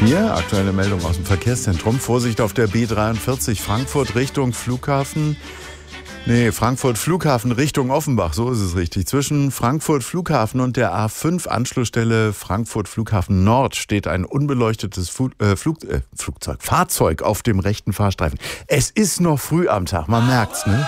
Hier, aktuelle Meldung aus dem Verkehrszentrum. Vorsicht auf der B43 Frankfurt Richtung Flughafen. Frankfurt Flughafen Richtung Offenbach, so ist es richtig. Zwischen Frankfurt Flughafen und der A5 Anschlussstelle Frankfurt Flughafen Nord steht ein unbeleuchtetes Fahrzeug auf dem rechten Fahrstreifen. Es ist noch früh am Tag, man merkt's, ne?